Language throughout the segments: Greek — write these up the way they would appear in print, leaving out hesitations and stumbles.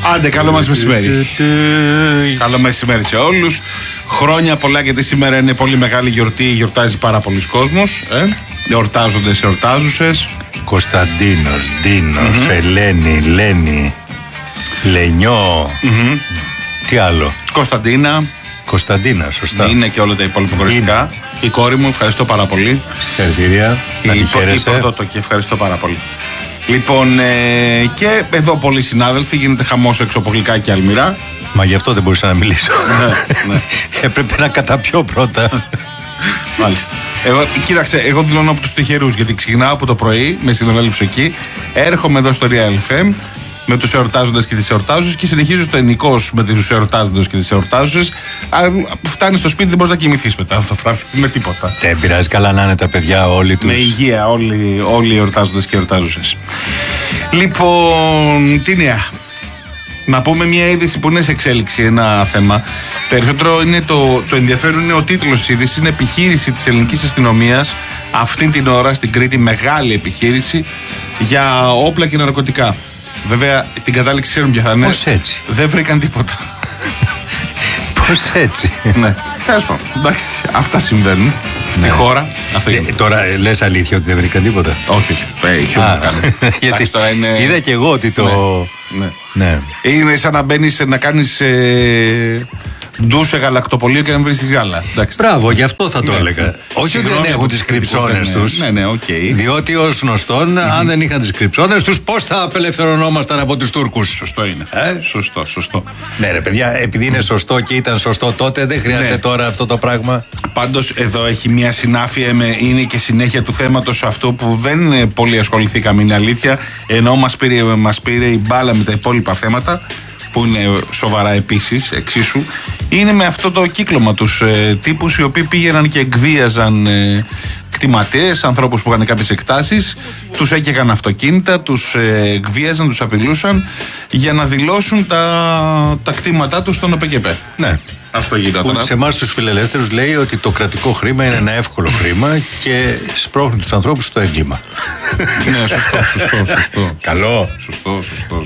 Άντε, καλό μας μεσημέρι. Καλό μεσημέρι σε όλους. Χρόνια πολλά, γιατί σήμερα είναι πολύ μεγάλη γιορτή. Γιορτάζει πάρα πολλοί κόσμος. Εορτάζοντες, εορτάζουσες. Κωνσταντίνος, Ντίνος, Ελένη, Λένη, Λενιό. Τι άλλο? Κωνσταντίνα, σωστά. Είναι και όλα τα υπόλοιπα κοριστικά. Η κόρη μου, ευχαριστώ πάρα πολύ. Συγχαρητήρια. Η πρωτότοκη, ευχαριστώ πάρα πολύ. Λοιπόν, και εδώ πολλοί συνάδελφοι, γίνεται χαμός έξω από Γλυκά και Αλμυρά. Μα γι' αυτό δεν μπορούσα να μιλήσω. Ναι. Έπρεπε να καταπιώ πρώτα. Μάλιστα. Κοίταξε, εγώ δηλώνω από τους τυχερούς, γιατί ξεκινάω από το πρωί με συνοδέλφους εκεί, έρχομαι εδώ στο Real FM με τους εορτάζοντες και τις εορτάζουσες και συνεχίζω στο ενικός με τους εορτάζοντες και τις εορτάζουσες. Φτάνεις στο σπίτι, δεν μπορείς να κοιμηθείς μετά το βράδυ με τίποτα. Δεν πειράζει, καλά να είναι τα παιδιά όλοι τους. Με υγεία, όλοι οι εορτάζοντες και εορτάζουσες. Λοιπόν, τι νέα? Να πούμε μια είδηση που είναι σε εξέλιξη, ένα θέμα. Περισσότερο είναι το ενδιαφέρον είναι ο τίτλος της είδησης. Είναι επιχείρηση της ελληνικής αστυνομίας αυτή την ώρα στην Κρήτη, μεγάλη επιχείρηση για όπλα και ναρκωτικά. Βέβαια την κατάληξη ξέρουν ποια θα είναι. Πώς έτσι? Δεν βρήκαν τίποτα. Πώς έτσι? Ναι. Τέλος πάντων. Εντάξει, αυτά συμβαίνουν στη χώρα. Τώρα λες αλήθεια ότι δεν βρήκαν τίποτα? Όχι. Γιατί τώρα είναι... Είδα και εγώ ότι το... Ναι. Είναι σαν να μπαίνεις να κάνεις ντου σε γαλακτοπολείο και να βρεις γάλα. Μπράβο, γι' αυτό θα το έλεγα. Όχι ότι δεν έχουν τις κρυψώνες τους. Ναι, οκ. Διότι ως γνωστόν, αν δεν είχαν τις κρυψώνες τους, πώς θα απελευθερωνόμασταν από τους Τούρκους? Σωστό είναι. Σωστό. Ναι, ρε παιδιά, επειδή είναι σωστό και ήταν σωστό τότε, δεν χρειάζεται τώρα αυτό το πράγμα. Πάντως εδώ έχει μια συνάφεια, είναι και συνέχεια του θέματος αυτό που δεν πολύ ασχοληθήκαμε, είναι αλήθεια. Ενώ μας πήρε η μπάλα με τα υπόλοιπα θέματα, που είναι σοβαρά επίσης, εξίσου, είναι με αυτό το κύκλωμα τους τύπους οι οποίοι πήγαιναν και εκβίαζαν κτηματίες, ανθρώπους που είχαν κάποιες εκτάσεις, τους έκαιγαν αυτοκίνητα, τους εκβίαζαν, τους απειλούσαν για να δηλώσουν τα κτήματά τους στον ΟΠΕΚΕΠΕ. Ναι. Αυτό γινόταν. Σε εμάς τους φιλελεύθερους λέει ότι το κρατικό χρήμα είναι ένα εύκολο χρήμα και σπρώχνει τους ανθρώπους στο έγκλημα. Ναι, σωστό. Καλό. Σωστό.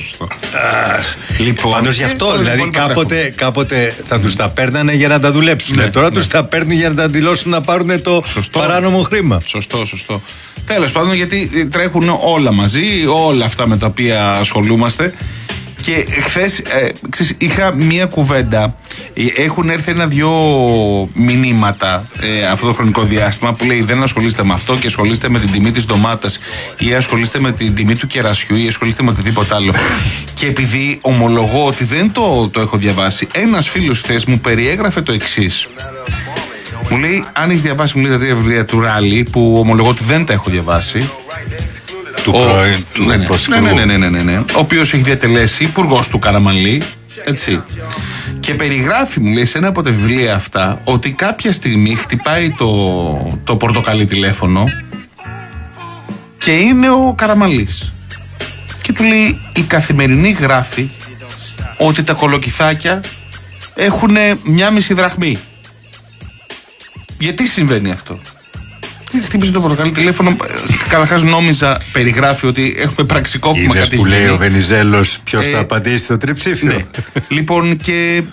Λοιπόν, πάντως γι' αυτό, δηλαδή κάποτε θα τους τα παίρνανε για να τα δουλέψουν. Τώρα τους τα παίρνουν για να τα δηλώσουν να πάρουν το παράνομο χρήμα. Σωστό. Τέλος πάντων, γιατί τρέχουν όλα μαζί, όλα αυτά με τα οποία ασχολούμαστε. Και χθες είχα μία κουβέντα. Έχουν έρθει ένα-δυο μηνύματα αυτό το χρονικό διάστημα που λέει δεν ασχολείστε με αυτό και ασχολείστε με την τιμή της ντομάτας ή ασχολείστε με την τιμή του κερασιού ή ασχολείστε με οτιδήποτε άλλο. Και επειδή ομολογώ ότι δεν το έχω διαβάσει, ένας φίλος χθες μου περιέγραφε το εξής. Μου λέει, αν έχεις διαβάσει, μου λέει, τα 3 βιβλία του Ράλι, που ομολογώ ότι δεν τα έχω διαβάσει. Ναι. Ο οποίος έχει διατελέσει υπουργός του Καραμανλή, έτσι. Και περιγράφει, μου λέει, σε ένα από τα βιβλία αυτά, ότι κάποια στιγμή χτυπάει το πορτοκαλί τηλέφωνο και είναι ο Καραμανλής. Και του λέει, η Καθημερινή γράφει ότι τα κολοκυθάκια έχουν 1,5 δραχμή. Γιατί συμβαίνει αυτό? Χτύπησε το πορτοκαλί τηλέφωνο. Καταρχάς νόμιζα, περιγράφει, ότι έχουμε πραξικόπημα. Είδες που λέει ο Βενιζέλος ποιος θα απαντήσει στο τριψήφιο. Ναι. Λοιπόν, και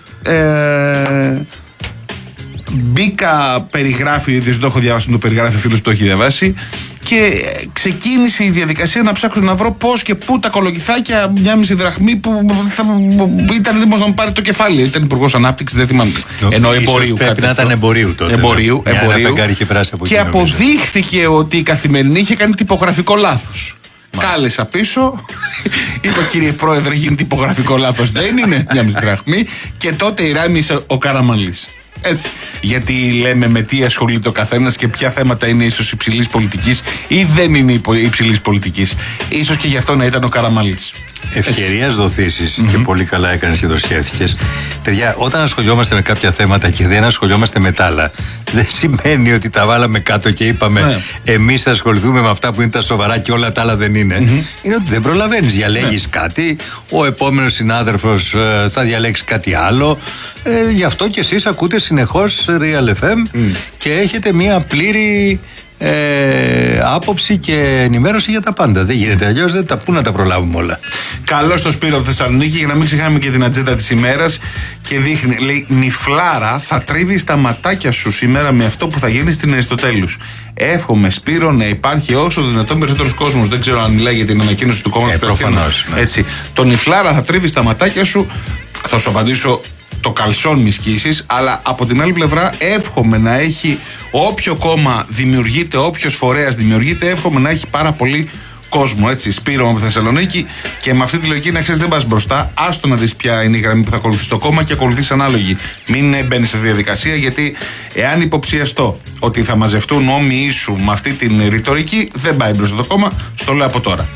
μπήκα, περιγράφει, δεν το έχω διαβάσει, το περιγράφει φίλος που το έχει διαβάσει, και ξεκίνησε η διαδικασία να ψάξω να βρω πώς και πού τα κολοκυθάκια 1,5 δραχμή που ήταν έτοιμος να μου πάρει το κεφάλι. Ήταν υπουργός ανάπτυξης, δεν θυμάμαι. Ενώ εμπορίου. Πρέπει να ήταν εμπορίου τότε. Εμπορίου. Και αποδείχθηκε ότι η Καθημερινή είχε κάνει τυπογραφικό λάθος. Κάλεσα πίσω, είπα, κύριε Πρόεδρε, γίνει τυπογραφικό λάθος, δεν είναι 1,5 δραχμή, και τότε ηράμησε ο Καραμανλής. Έτσι. Γιατί λέμε με τι ασχολείται ο καθένας και ποια θέματα είναι ίσως υψηλής πολιτικής ή δεν είναι υψηλής πολιτικής. Ίσως και γι' αυτό να ήταν ο Καραμανλής. Ευκαιρίας δοθήσεις, και πολύ καλά έκανες και το σκέφτηκες. Παιδιά, όταν ασχολιόμαστε με κάποια θέματα και δεν ασχολιόμαστε με τα άλλα, δεν σημαίνει ότι τα βάλαμε κάτω και είπαμε εμείς θα ασχοληθούμε με αυτά που είναι τα σοβαρά και όλα τα άλλα δεν είναι. Είναι ότι δεν προλαβαίνεις, διαλέγεις κάτι, ο επόμενος συνάδελφος θα διαλέξει κάτι άλλο. Γι' αυτό και εσείς ακούτε συνεχώς Real FM και έχετε μια πλήρη άποψη και ενημέρωση για τα πάντα. Δεν γίνεται αλλιώς, πού να τα προλάβουμε όλα. Καλώς το Σπύρο Θεσσαλονίκη, για να μην ξεχάμε και την ατζέντα της ημέρας. Και δείχνει, λέει, νυφλάρα θα τρίβει τα ματάκια σου σήμερα με αυτό που θα γίνει στην Αριστοτέλους. Εύχομαι, Σπύρο, να υπάρχει όσο δυνατόν περισσότερος κόσμος. Δεν ξέρω αν μιλάει για την ανακοίνωση του κόμματος προφανώς, ναι. Έτσι. Το νυφλάρα θα τρίβει τα ματάκια σου. Θα σου απαντήσω, το καλσόν μη σκίσεις, αλλά από την άλλη πλευρά εύχομαι να έχει όποιο κόμμα δημιουργείται, όποιος φορέας δημιουργείται, εύχομαι να έχει πάρα πολύ κόσμο, έτσι. Σπύρο από Θεσσαλονίκη, και με αυτή τη λογική να ξέρεις δεν πας μπροστά. Άστο να δεις ποια είναι η γραμμή που θα ακολουθήσει το κόμμα και ακολουθείς ανάλογη. Μην μπαίνεις σε διαδικασία, γιατί εάν υποψιαστώ ότι θα μαζευτούν όμοιοι σου με αυτή την ρητορική, δεν πάει μπροστά το κόμμα. Στο λέω από τώρα.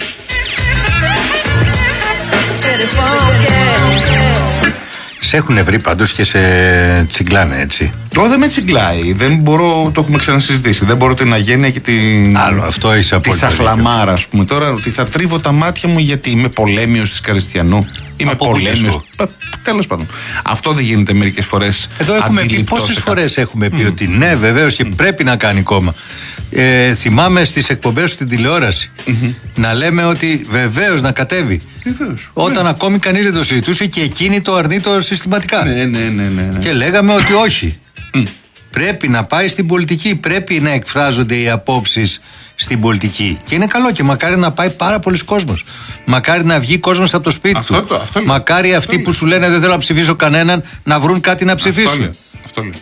Σε έχουν βρει πάντως και σε τσιγκλάνε, έτσι. Δεν με τσιγκλάει. Δεν μπορώ, το έχουμε ξανασυζητήσει. Δεν μπορώ την αγένεια και την. Άλλο, αυτό είσαι τη σαχλαμάρα, ας πούμε. Τώρα ότι θα τρίβω τα μάτια μου γιατί είμαι πολέμιος της Καριστιανού. Είμαι πολέμιος. Τέλος πάντων. Αυτό δεν γίνεται μερικές φορές. Εδώ έχουμε πει, πόσες φορές έχουμε πει ότι ναι, βεβαίως και πρέπει να κάνει κόμμα. Θυμάμαι στις εκπομπές στην τηλεόραση να λέμε ότι βεβαίως να κατέβει. Όταν ακόμη κανείς δεν το συζητούσε και εκείνοι το αρνείτο συστηματικά. Ναι. Και λέγαμε ότι όχι. Πρέπει να πάει στην πολιτική. Πρέπει να εκφράζονται οι απόψεις στην πολιτική. Και είναι καλό και μακάρι να πάει πάρα πολλοί κόσμος. Μακάρι να βγει κόσμος από το σπίτι του. Μακάρι αυτοί που σου λένε δεν θέλω να ψηφίσω κανέναν να βρουν κάτι να ψηφίσουν. Αυτό λέω.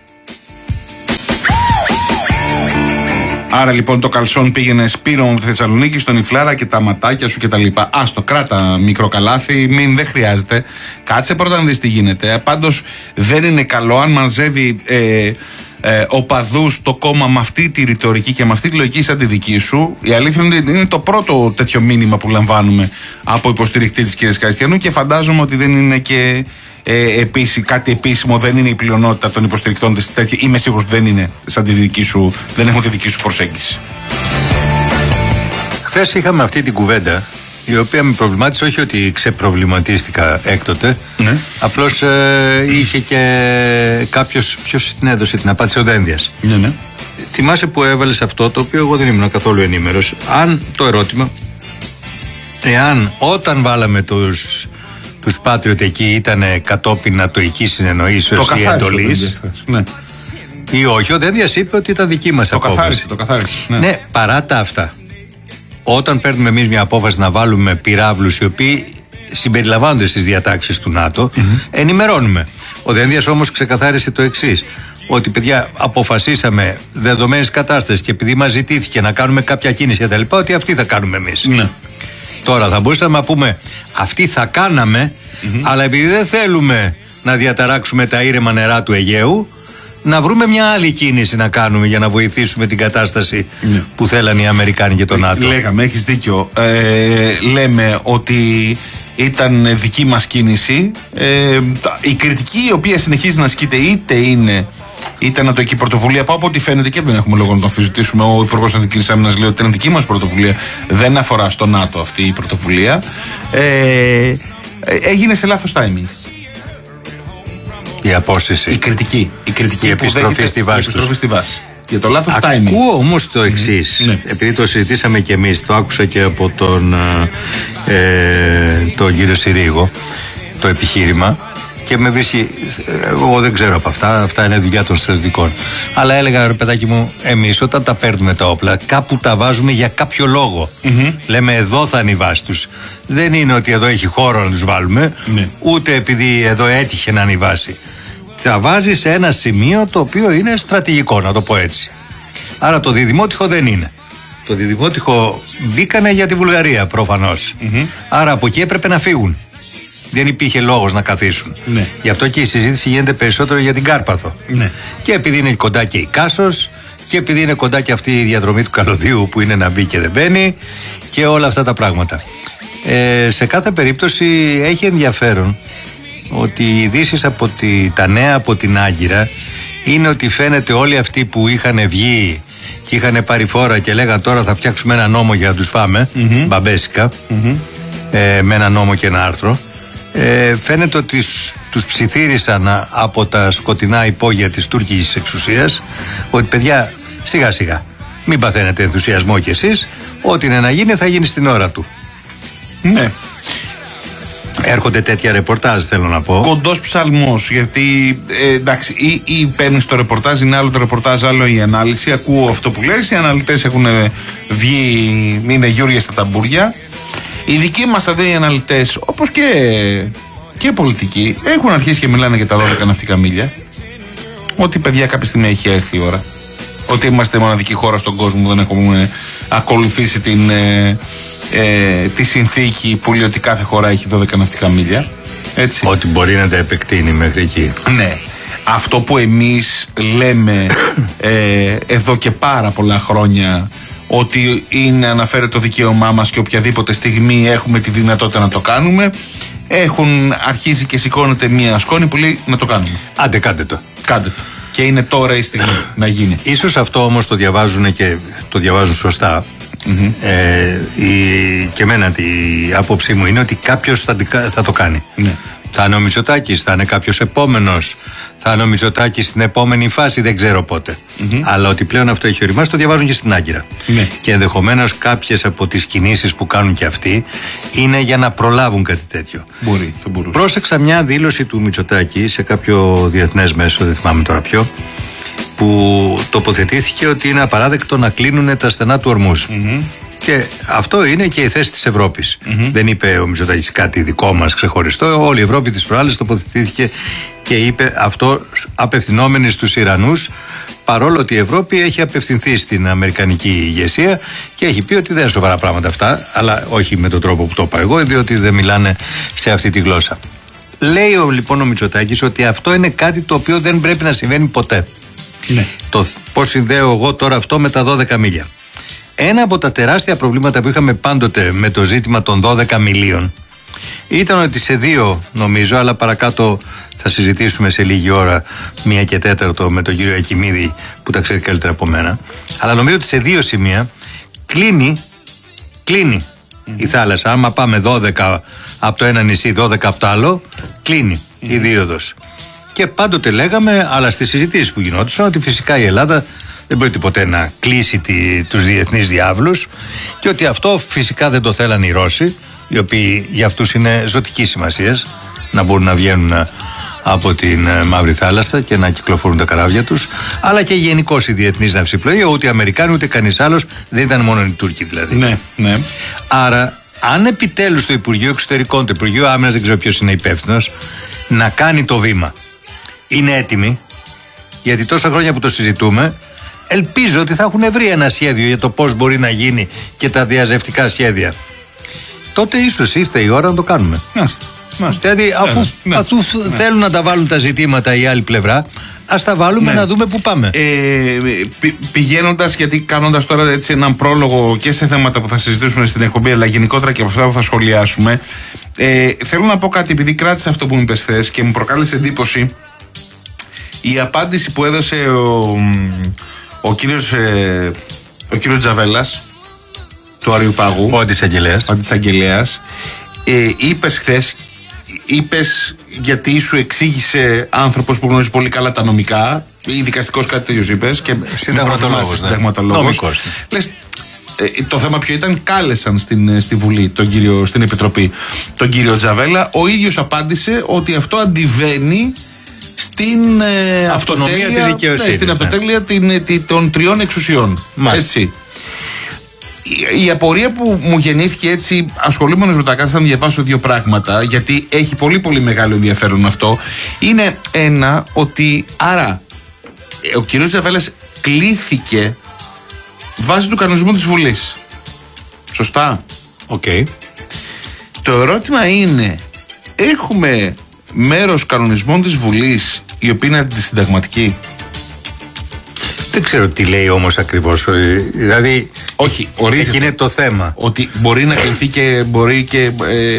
Άρα λοιπόν το καλσόν πήγαινε, Σπύρο μου, τη Θεσσαλονίκη, στον νυφλάρα και τα ματάκια σου κτλ. Άστο, κράτα μικρό καλάθι, δεν χρειάζεται. Κάτσε πρώτα να δεις τι γίνεται. Πάντως δεν είναι καλό αν μαζεύει οπαδούς το κόμμα με αυτή τη ρητορική και με αυτή τη λογική σαν τη δική σου. Η αλήθεια είναι το πρώτο τέτοιο μήνυμα που λαμβάνουμε από υποστηρικτή της κυρίας Καριστιανού, και φαντάζομαι ότι δεν είναι και κάτι επίσημο, δεν είναι η πλειονότητα των υποστηρικτών της τέτοια. Είμαι σίγουρος ότι δεν είναι σαν τη δική σου, δεν έχουν τη δική σου προσέγγιση. Χθες είχαμε αυτή την κουβέντα, η οποία με προβλημάτισε, όχι ότι ξεπροβληματίστηκα έκτοτε. Ναι. Απλώς είχε και κάποιος, ποιος την έδωσε την απάντηση, ο Δένδιας. Ναι. Θυμάσαι που έβαλες αυτό, το οποίο εγώ δεν ήμουν καθόλου ενήμερος. Αν το ερώτημα, εάν όταν βάλαμε τους Patriot εκεί ήταν κατόπιν ατοικής συνεννοήσεως ή εντολής, ναι, ή όχι, ο Δένδιας είπε ότι ήταν δική μας απόφαση. Το καθάρισε. Ναι, παρά τα αυτά, όταν παίρνουμε εμείς μια απόφαση να βάλουμε πυράβλους οι οποίοι συμπεριλαμβάνονται στις διατάξεις του ΝΑΤΟ, ενημερώνουμε. Ο Δένδιας όμως ξεκαθάρισε το εξής, ότι παιδιά αποφασίσαμε δεδομένης κατάστασης και επειδή μας ζητήθηκε να κάνουμε κάποια κίνηση κτλ., ότι αυτή θα κάνουμε εμείς. Ναι. Τώρα θα μπορούσαμε να πούμε αυτή θα κάναμε, αλλά επειδή δεν θέλουμε να διαταράξουμε τα ήρεμα νερά του Αιγαίου, να βρούμε μια άλλη κίνηση να κάνουμε για να βοηθήσουμε την κατάσταση που θέλαν οι Αμερικάνοι και το ΝΑΤΟ. Λέγαμε, έχεις δίκιο. Λέμε ότι ήταν δική μας κίνηση. Η κριτική η οποία συνεχίζει να ασκείται, είτε είναι ήταν το εκεί πρωτοβουλία, από ό,τι φαίνεται, και δεν έχουμε λόγο να το αμφισβητήσουμε. Ο Υπουργός Εθνικής Άμυνας λέει ότι ήταν δική μας πρωτοβουλία. Δεν αφορά στο ΝΑΤΟ αυτή η πρωτοβουλία. Έγινε σε λάθος timing. Η απόσυση. Η κριτική. Η επιστροφή στη βάση. Για το λάθος timing. Ακούω όμως το εξής. Ναι. Επειδή το συζητήσαμε και εμείς, το άκουσα και από τον κύριο Συρίγο, το επιχείρημα. Και με βρίσκει, εγώ δεν ξέρω από αυτά είναι δουλειά των στρατιωτικών. Αλλά έλεγα, ρε παιδάκι μου, εμείς όταν τα παίρνουμε τα όπλα, κάπου τα βάζουμε για κάποιο λόγο. Λέμε, εδώ θα είναι η βάση τους. Δεν είναι ότι εδώ έχει χώρο να τους βάλουμε, ούτε επειδή εδώ έτυχε να είναι η βάση. Τα βάζει σε ένα σημείο το οποίο είναι στρατηγικό, να το πω έτσι. Άρα το διδημότυχο δεν είναι. Το διδημότυχο μπήκανε για τη Βουλγαρία προφανώς. Άρα από εκεί έπρεπε να φύγουν. Δεν υπήρχε λόγος να καθίσουν. Ναι. Γι' αυτό και η συζήτηση γίνεται περισσότερο για την Κάρπαθο. Ναι. Και επειδή είναι κοντά και η Κάσος, και επειδή είναι κοντά και αυτή η διαδρομή του καλωδίου που είναι να μπει και δεν μπαίνει, και όλα αυτά τα πράγματα. Σε κάθε περίπτωση έχει ενδιαφέρον ότι οι ειδήσεις από τα νέα από την Άγκυρα είναι ότι φαίνεται όλοι αυτοί που είχαν βγει και είχαν πάρει φόρα και λέγαν τώρα θα φτιάξουμε ένα νόμο για να τους φάμε, μπαμπέσικα, με ένα νόμο και ένα άρθρο. Φαίνεται ότι τους ψιθύρισαν από τα σκοτεινά υπόγεια της τουρκικής εξουσίας ότι παιδιά σιγά σιγά Μην παθαίνετε ενθουσιασμό κι εσείς. Ό,τι είναι να γίνει θα γίνει στην ώρα του. Ναι. Έρχονται τέτοια ρεπορτάζ, θέλω να πω. Κοντός ψαλμός. Γιατί εντάξει, ή παίρνεις το ρεπορτάζ, είναι άλλο το ρεπορτάζ, άλλο η ανάλυση. Ακούω αυτό που λες. Οι αναλυτές έχουν βγει, είναι γιούργια στα ταμπούρια. Οι δικοί μας εδώ οι αναλυτές, όπως και πολιτικοί, έχουν αρχίσει και μιλάνε για τα 12 ναυτικά μίλια. Ότι παιδιά κάποια στιγμή έχει έρθει η ώρα. Ότι είμαστε μοναδική χώρα στον κόσμο που δεν έχουμε ακολουθήσει τη συνθήκη που λέει ότι κάθε χώρα έχει 12 ναυτικά μίλια. Έτσι. Ότι μπορεί να τα επεκτείνει μέχρι εκεί. Ναι. Αυτό που εμείς λέμε εδώ και πάρα πολλά χρόνια, ότι αναφέρεται το δικαίωμά μας και οποιαδήποτε στιγμή έχουμε τη δυνατότητα να το κάνουμε, έχουν αρχίσει και σηκώνεται μια σκόνη που λέει να το κάνουμε. Άντε, κάντε το. Κάντε το. Και είναι τώρα η στιγμή να γίνει. Ίσως αυτό όμως το διαβάζουν και το διαβάζουν σωστά. Και εμένα η άποψή μου είναι ότι κάποιος θα το κάνει. Ναι. Θα είναι ο Μητσοτάκης, θα είναι κάποιος επόμενος, θα είναι ο Μητσοτάκης στην επόμενη φάση, δεν ξέρω πότε. Αλλά ότι πλέον αυτό έχει οριμάσει, το διαβάζουν και στην Άγκυρα. Ναι. Και ενδεχομένως κάποιες από τις κινήσεις που κάνουν και αυτοί είναι για να προλάβουν κάτι τέτοιο. Θα μπορούσε. Πρόσεξα μια δήλωση του Μητσοτάκη σε κάποιο διεθνές μέσο, δεν θυμάμαι τώρα ποιο, που τοποθετήθηκε ότι είναι απαράδεκτο να κλείνουν τα στενά του Ορμούζ. Και αυτό είναι και η θέση της Ευρώπης. Δεν είπε ο Μητσοτάκης κάτι δικό μας ξεχωριστό. Όλη η Ευρώπη της προάλλες τοποθετήθηκε και είπε αυτό απευθυνόμενοι στους Ιρανούς, παρόλο ότι η Ευρώπη έχει απευθυνθεί στην αμερικανική ηγεσία και έχει πει ότι δεν είναι σοβαρά πράγματα αυτά, αλλά όχι με τον τρόπο που το είπα εγώ, διότι δεν μιλάνε σε αυτή τη γλώσσα. Λέει λοιπόν ο Μητσοτάκης ότι αυτό είναι κάτι το οποίο δεν πρέπει να συμβαίνει ποτέ. Ναι. Πώς συνδέω εγώ τώρα αυτό με τα 12 μίλια. Ένα από τα τεράστια προβλήματα που είχαμε πάντοτε με το ζήτημα των 12 μιλίων ήταν ότι σε 2, νομίζω, αλλά παρακάτω θα συζητήσουμε σε λίγη ώρα 1 και 4 με τον κύριο Ακιμίδη που τα ξέρει καλύτερα από μένα, αλλά νομίζω ότι σε 2 σημεία κλείνει η θάλασσα. Άμα πάμε 12 από το ένα νησί, 12 από το άλλο, κλείνει η δίωδος. Και πάντοτε λέγαμε, αλλά στις συζητήσεις που γινόντουσαν, ότι φυσικά η Ελλάδα δεν μπορεί ποτέ να κλείσει τους διεθνείς διάβλους και ότι αυτό φυσικά δεν το θέλαν οι Ρώσοι, οι οποίοι για αυτούς είναι ζωτικής σημασίας να μπορούν να βγαίνουν από την Μαύρη Θάλασσα και να κυκλοφορούν τα καράβια τους, αλλά και γενικώς η διεθνής ναυσιπλοεία, ούτε οι Αμερικάνοι ούτε κανείς άλλος, δεν ήταν μόνο οι Τούρκοι δηλαδή. Ναι, ναι. Άρα, αν επιτέλους το Υπουργείο Εξωτερικών, το Υπουργείο Άμυνας, δεν ξέρω ποιος είναι υπεύθυνος, να κάνει το βήμα, είναι έτοιμοι, γιατί τόσα χρόνια που το συζητούμε, ελπίζω ότι θα έχουν βρει ένα σχέδιο για το πώς μπορεί να γίνει και τα διαζευτικά σχέδια. Τότε ίσως ήρθε η ώρα να το κάνουμε. Δηλαδή, αφού θέλουν να τα βάλουν τα ζητήματα η άλλη πλευρά, ας τα βάλουμε να δούμε πού πάμε. Πηγαίνοντας, γιατί κάνοντας τώρα έτσι έναν πρόλογο και σε θέματα που θα συζητήσουμε στην εκπομπή, αλλά γενικότερα και από αυτά που θα σχολιάσουμε, θέλω να πω κάτι, επειδή κράτησα αυτό που μου είπες χθες και μου προκάλεσε εντύπωση η απάντηση που έδωσε ο κύριος Τζαβέλας του Αριουπάγου, ο αντισαγγελέας. Είπες χθες, γιατί σου εξήγησε άνθρωπος που γνωρίζει πολύ καλά τα νομικά, ή δικαστικός, κάτι τέτοιο είπες, και συνταγματολόγος. Λες, το θέμα ποιο ήταν, κάλεσαν στη Βουλή στην Επιτροπή τον κύριο Τζαβέλα. Ο ίδιος απάντησε ότι αυτό αντιβαίνει στην αυτονομία της δικαιοσύνης. Στην αυτοτέλεια των 3 εξουσιών. Έτσι. Η απορία που μου γεννήθηκε έτσι, ασχολούμενος με τα κάθε, θα διαβάσω 2 πράγματα, γιατί έχει πολύ πολύ μεγάλο ενδιαφέρον αυτό. Είναι ένα, ότι άρα ο κύριος Τζαβέλας κλήθηκε βάσει του κανονισμού της Βουλής. Σωστά. Okay. Το ερώτημα είναι, έχουμε μέρος κανονισμών της Βουλής οι οποίοι είναι αντισυνταγματικοί? Δεν ξέρω τι λέει όμως ακριβώς. Δηλαδή, όχι, ορίζεται. Εκεί είναι το θέμα. Ότι μπορεί να κληθεί και μπορεί και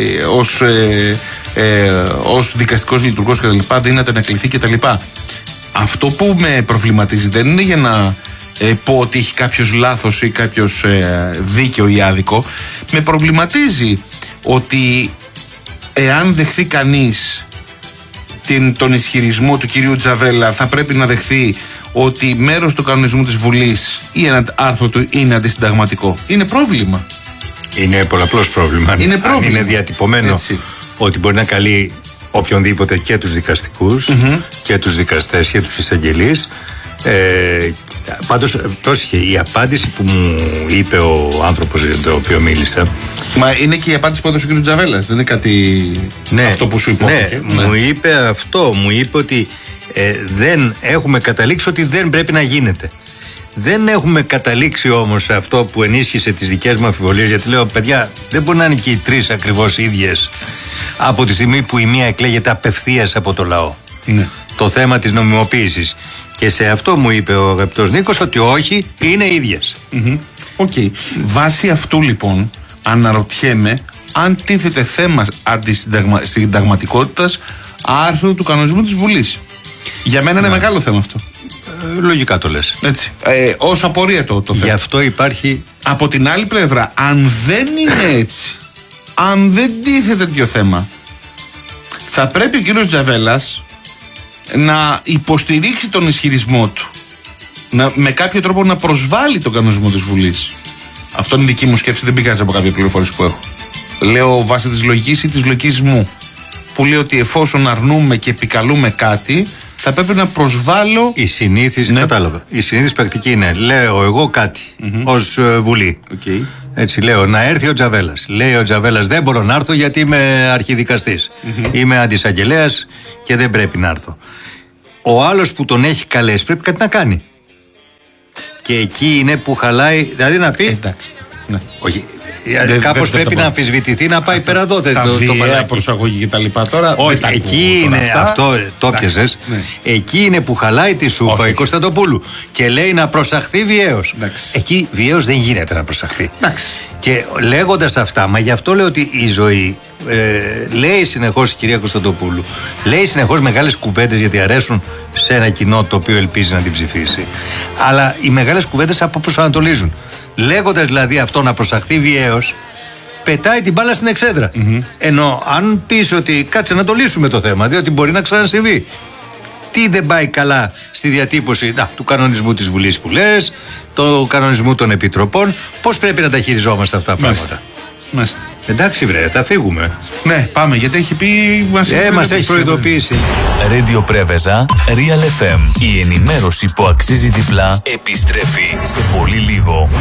ως δικαστικός λειτουργός κτλ. Δύναται να κληθεί κτλ. Αυτό που με προβληματίζει δεν είναι για να πω ότι έχει κάποιος λάθος ή κάποιος δίκαιο ή άδικο. Με προβληματίζει ότι εάν δεχθεί κανείς τον ισχυρισμό του κυρίου Τζαβέλα, θα πρέπει να δεχθεί ότι μέρος του κανονισμού της Βουλής ή ένα άρθρο του είναι αντισυνταγματικό? Είναι πρόβλημα. Είναι πολλαπλώς πρόβλημα. Είναι πρόβλημα. Αν είναι διατυπωμένο έτσι, ότι μπορεί να καλεί οποιονδήποτε, και τους δικαστικούς και τους δικαστές και τους εισαγγελείς. Πάντως, πρόσεχε, η απάντηση που μου είπε ο άνθρωπος για τον οποίο μίλησα. Μα είναι και η απάντηση που έδωσε ο κ. Τζαβέλας, δεν είναι κάτι αυτό που σου υπόθηκε? Ναι, μου είπε αυτό. Μου είπε ότι δεν έχουμε καταλήξει ότι δεν πρέπει να γίνεται. Δεν έχουμε καταλήξει όμως σε αυτό που ενίσχυσε τις δικές μου αμφιβολίες, γιατί λέω, παιδιά, δεν μπορεί να είναι και οι τρεις ακριβώς ίδιες από τη στιγμή που η μία εκλέγεται απευθείας από το λαό. Ναι. Το θέμα της νομιμοποίησης. Και σε αυτό μου είπε ο αγαπητός Νίκος ότι όχι, είναι ίδιες. Οκ. Βάσει αυτού λοιπόν αναρωτιέμαι αν τίθεται θέμα αντισυνταγματικότητας άρθρου του κανονισμού της Βουλής. Για μένα είναι μεγάλο θέμα αυτό. Λογικά το λες. Έτσι. Ως απορία το θέμα. Γι' αυτό υπάρχει. Από την άλλη πλευρά, αν δεν είναι έτσι, αν δεν τίθεται τέτοιο θέμα, θα πρέπει ο κύριος Τζαβέλας να υποστηρίξει τον ισχυρισμό του, με κάποιο τρόπο να προσβάλλει τον κανονισμό της Βουλής. Αυτό είναι δική μου σκέψη, δεν πηγάζει από κάποια πληροφόρηση που έχω. Λέω βάσει της λογικής ή της λογικής μου, που λέει ότι εφόσον αρνούμε και επικαλούμε κάτι, θα πρέπει να προσβάλλω. Η συνήθις, κατάλαβα. Η συνήθις πρακτική είναι, λέω εγώ κάτι ως Βουλή. Okay. Έτσι λέω, να έρθει ο Τζαβέλας. Λέει ο Τζαβέλας, δεν μπορώ να έρθω γιατί είμαι αρχιδικαστής. Είμαι αντισαγγελέας και δεν πρέπει να έρθω. Ο άλλος που τον έχει καλέσει πρέπει κάτι να κάνει. Και εκεί είναι που χαλάει, δηλαδή να πει. Εντάξει. Ναι. Όχι. Κάπως πρέπει να αμφισβητηθεί, να πάει πέρα δότε το παλάκι. Προσαγωγή και τα λοιπά τώρα. Όχι, εκεί είναι αυτό, το πιασες. Εκεί είναι που χαλάει τη σούπα η Κωνσταντοπούλου και λέει να προσαχθεί βιαίως. Εκεί βιαίως δεν γίνεται να προσαχθεί. Και λέγοντας αυτά, μα γι' αυτό λέω ότι η ζωή λέει συνεχώς η κυρία Κωνσταντοπούλου, λέει συνεχώς μεγάλες κουβέντες γιατί αρέσουν σε ένα κοινό το οποίο ελπίζει να την ψηφίσει. Αλλά οι μεγάλες κουβέντες αποπροσανατολίζουν. Λέγοντας δηλαδή αυτό να προσαχθεί βιαίως, πετάει την μπάλα στην εξέδρα. Ενώ αν πεις ότι κάτσε να το λύσουμε το θέμα, διότι μπορεί να ξανασυμβεί. Τι δεν πάει καλά στη διατύπωση του κανονισμού της Βουλής που λες, του κανονισμού των επιτροπών, πώς πρέπει να τα χειριζόμαστε αυτά τα πράγματα. Εντάξει βρε, θα φύγουμε. Ναι, πάμε, γιατί έχει πει. Μας έχει προειδοποιήσει. Radio Πρέβεζα, Real FM. Η ενημέρωση που αξίζει διπλά επιστρέφει σε πολύ λίγο.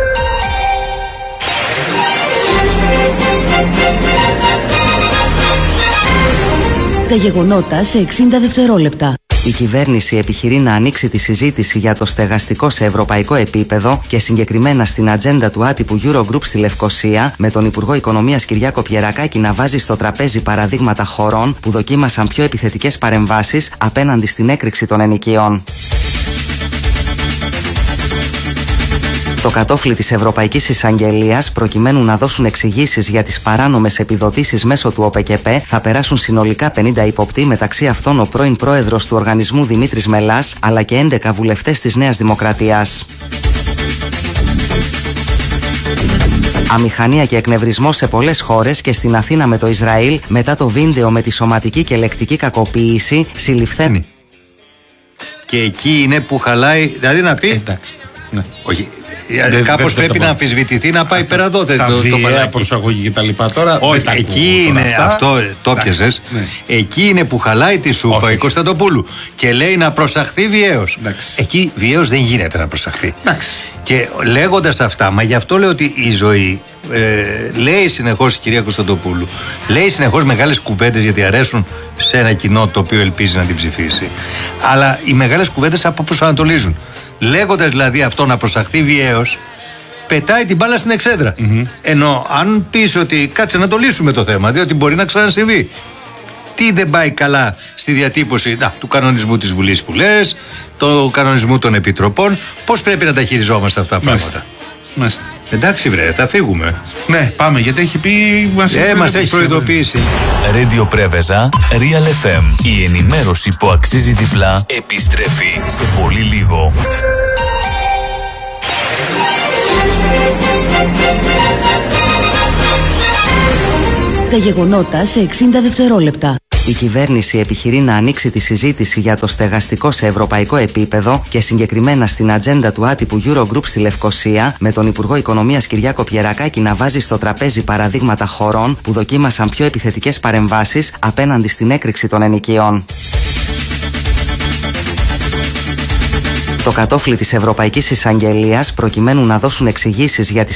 Τα γεγονότα σε 60 δευτερόλεπτα. Η κυβέρνηση επιχειρεί να ανοίξει τη συζήτηση για το στεγαστικό σε ευρωπαϊκό επίπεδο και συγκεκριμένα στην ατζέντα του άτυπου Eurogroup στη Λευκοσία, με τον Υπουργό Οικονομίας Κυριάκο Πιερακάκη να βάζει στο τραπέζι παραδείγματα χωρών που δοκίμασαν πιο επιθετικές παρεμβάσεις απέναντι στην έκρηξη των ενοικιών. Το κατόφλι της Ευρωπαϊκής Εισαγγελίας, προκειμένου να δώσουν εξηγήσεις για τις παράνομες επιδοτήσεις μέσω του ΟΠΕΚΕΠΕ, θα περάσουν συνολικά 50 υποπτοί, μεταξύ αυτών ο πρώην πρόεδρος του οργανισμού Δημήτρης Μελάς, αλλά και 11 βουλευτές της Νέας Δημοκρατίας. Αμηχανία και εκνευρισμός σε πολλές χώρες και στην Αθήνα με το Ισραήλ μετά το βίντεο με τη σωματική και λεκτική κακοποίηση συλληφθένη. Και εκεί είναι που χαλάει, δηλαδή να πει. Εντάξει. Ναι. Όχι. Κάπως πρέπει να αμφισβητηθεί, να πάει πέρα δότε το παλάκι. Προσαγωγή και τα λοιπά τώρα. Όχι, εκεί είναι αυτό, το πιασες. Εκεί είναι που χαλάει τη σούπα η Κωνσταντοπούλου και λέει να προσαχθεί βιαίως. Εκεί βιαίως δεν γίνεται να προσαχθεί. Και λέγοντας αυτά, μα γι' αυτό λέω ότι η ζωή λέει συνεχώς η κυρία Κωνσταντοπούλου, λέει συνεχώς μεγάλες κουβέντες γιατί αρέσουν σε ένα κοινό το οποίο ελπίζει να την ψηφίσει. Αλλά οι μεγάλες κουβέντες αποπροσανατολίζουν. Λέγοντας δηλαδή αυτό να προσαχθεί βιαίως, πετάει την μπάλα στην εξέδρα. Ενώ αν πεις ότι κάτσε να το λύσουμε το θέμα, διότι μπορεί να ξανασυμβεί. Τι δεν πάει καλά στη διατύπωση του κανονισμού της Βουλής που λες, του κανονισμού των επιτροπών, πώς πρέπει να τα χειριζόμαστε αυτά τα πράγματα. Εντάξει βρε, θα φύγουμε. Ναι, πάμε, γιατί έχει πει. Μας έχει προειδοποιήσει. Radio Πρέβεζα, Real FM. Η ενημέρωση που αξίζει διπλά επιστρέφει σε πολύ λίγο. Τα γεγονότα σε 60 δευτερόλεπτα. Η κυβέρνηση επιχειρεί να ανοίξει τη συζήτηση για το στεγαστικό σε ευρωπαϊκό επίπεδο και συγκεκριμένα στην ατζέντα του άτυπου Eurogroup στη Λευκοσία, με τον Υπουργό Οικονομίας Κυριάκο Πιερακάκη να βάζει στο τραπέζι παραδείγματα χωρών που δοκίμασαν πιο επιθετικές παρεμβάσεις απέναντι στην έκρηξη των ενοικιών. Το κατόφλι της Ευρωπαϊκής Εισαγγελίας, προκειμένου να δώσουν εξηγήσεις για τις